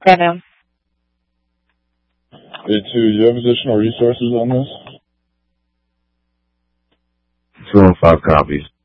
Pronoun. A2, do you have additional resources on this? 2 and 5 copies.